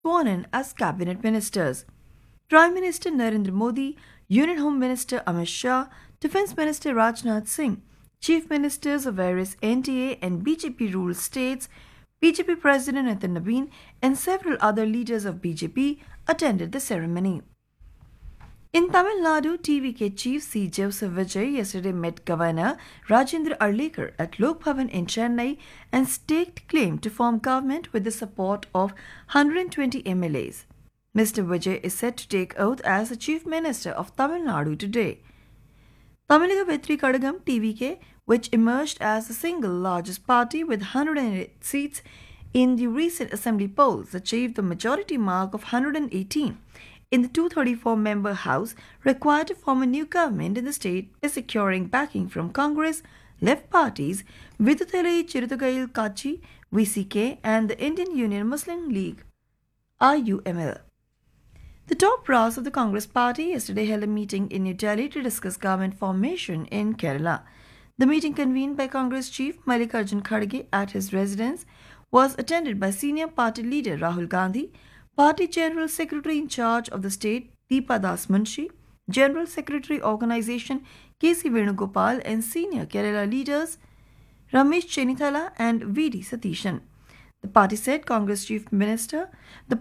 sworn in as cabinet ministers. Prime Minister Narendra Modi, Union Home Minister Amit Shah, Defence Minister Rajnath Singh, Chief Ministers of various NDA and BJP ruled states, BJP President Nitin Nabin, and several other leaders of BJP attended the ceremony. In Tamil Nadu, TVK Chief C. Joseph Vijay yesterday met Governor Rajendra Arlikar at Lok Bhavan in Chennai and staked claim to form government with the support of 120 MLAs. Mr. Vijay is set to take oath as the Chief Minister of Tamil Nadu today. Tamiliga Vetri Kadagam TVK, which emerged as the single largest party with 108 seats in the recent assembly polls, achieved the majority mark of 118 in the 234-member House required to form a new government in the state by securing backing from Congress, left parties, Viduthalai Chirutagail Kachi, VCK, and the Indian Union Muslim League, IUML. The top brass of the Congress party yesterday held a meeting in New Delhi to discuss government formation in Kerala. The meeting, convened by Congress Chief Mallikarjun Kharge at his residence, was attended by senior party leader Rahul Gandhi, Party General Secretary in charge of the state Deepa Das Munshi, General Secretary Organization K.C. Venugopal, and senior Kerala leaders Ramesh Chenithala and V.D. Satishan. The party said Congress Chief Mallikarjun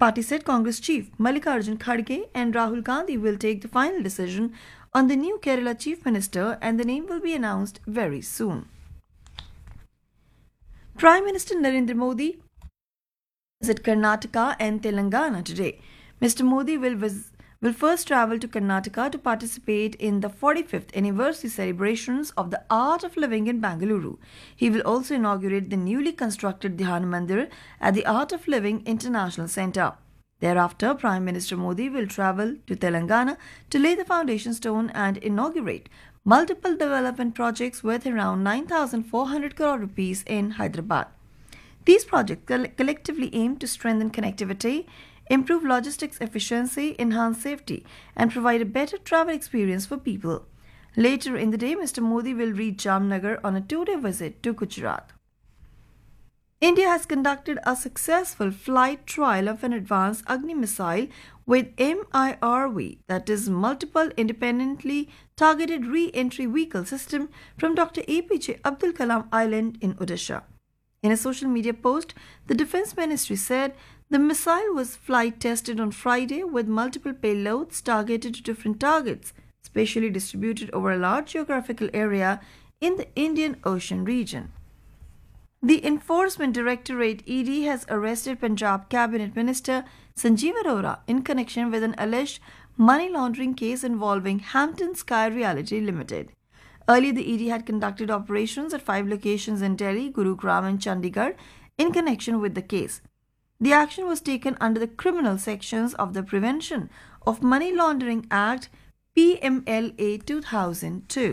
Kharge and Rahul Gandhi will take the final decision on the new Kerala Chief Minister, and the name will be announced very soon. Prime Minister Narendra Modi visit Karnataka and Telangana today. Mr. Modi will first travel to Karnataka to participate in the 45th anniversary celebrations of the Art of Living in Bangalore. He will also inaugurate the newly constructed Dhyan Mandir at the Art of Living International Centre. Thereafter, Prime Minister Modi will travel to Telangana to lay the foundation stone and inaugurate multiple development projects worth around 9,400 crore rupees in Hyderabad. These projects collectively aim to strengthen connectivity, improve logistics efficiency, enhance safety, and provide a better travel experience for people. Later in the day, Mr. Modi will reach Jamnagar on a 2-day visit to Gujarat. India has conducted a successful flight trial of an advanced Agni missile with MIRV, that is Multiple Independently Targeted Re-Entry Vehicle System, from Dr. APJ Abdul Kalam Island in Odisha. In a social media post, the Defence Ministry said the missile was flight tested on Friday with multiple payloads targeted to different targets, spatially distributed over a large geographical area in the Indian Ocean region. The Enforcement Directorate ED has arrested Punjab Cabinet Minister Sanjeev Arora in connection with an alleged money laundering case involving Hampton Sky Reality Limited. Earlier, the ED had conducted operations at 5 locations in Delhi, Gurugram, and Chandigarh in connection with the case. The action was taken under the criminal sections of the Prevention of Money Laundering Act PMLA 2002.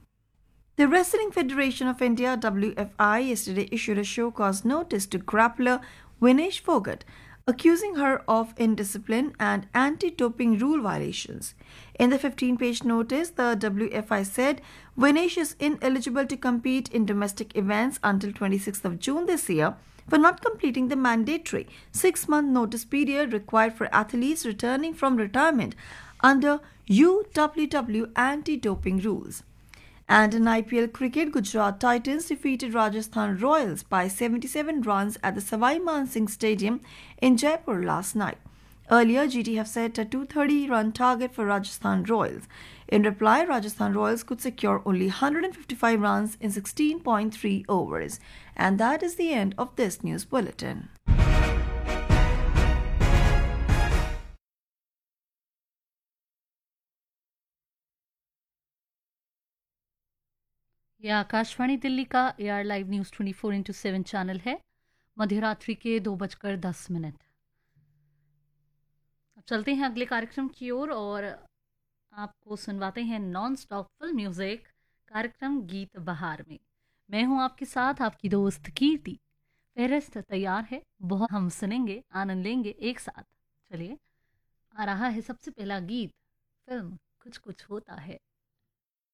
The Wrestling Federation of India WFI yesterday issued a show-cause notice to grappler Vinesh Fogart, accusing her of indiscipline and anti-doping rule violations. In the 15-page notice, the WFI said Vinesh is ineligible to compete in domestic events until 26th of June this year for not completing the mandatory 6-month notice period required for athletes returning from retirement under UWW anti-doping rules. And in IPL cricket, Gujarat Titans defeated Rajasthan Royals by 77 runs at the Savai Man Singh Stadium in Jaipur last night. Earlier, GT have set a 230-run target for Rajasthan Royals. In reply, Rajasthan Royals could secure only 155 runs in 16.3 overs. And that is the end of this news bulletin. यह आकाशवाणी दिल्ली का AR live news 24/7 channel है। मध्यरात्रि के 2:10। अब चलते हैं अगले कार्यक्रम की ओर और आपको सुनवाते हैं नॉन स्टॉप फुल म्यूज़िक कार्यक्रम गीत बहार में। मैं हूं आपके साथ आपकी दोस्त कीर्ति। फहरिस्त तैयार है, बहुत हम सुनेंगे, आनंद लेंगे एक साथ। चलिए, आ रहा है सबसे पहला गीत, फिल्म कुछ कुछ होता है।